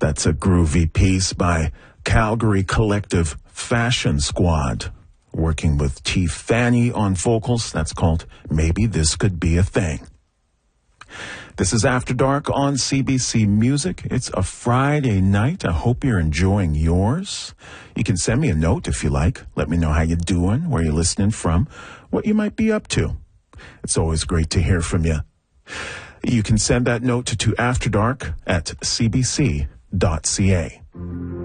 That's a groovy piece by Calgary collective Fashion Squad, working with T. Fanny on vocals. That's called Maybe This Could Be a Thing. This is After Dark on CBC Music. It's a Friday night. I hope you're enjoying yours. You can send me a note if you like. Let me know how you're doing, where you're listening from, what you might be up to. It's always great to hear from you. You can send that note to afterdark@cbc.ca.